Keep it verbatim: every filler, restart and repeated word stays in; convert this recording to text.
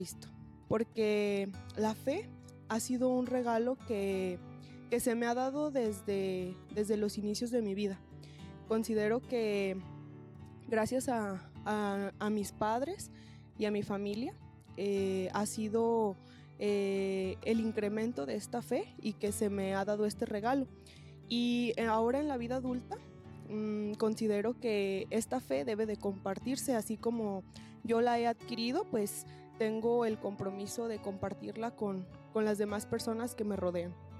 Cristo, porque la fe ha sido un regalo que, que se me ha dado desde, desde los inicios de mi vida. Considero que gracias a, a, a mis padres y a mi familia eh, ha sido eh, el incremento de esta fe y que se me ha dado este regalo. Y ahora en la vida adulta mmm, considero que esta fe debe de compartirse, así como yo la he adquirido, pues tengo el compromiso de compartirla con, con las demás personas que me rodean.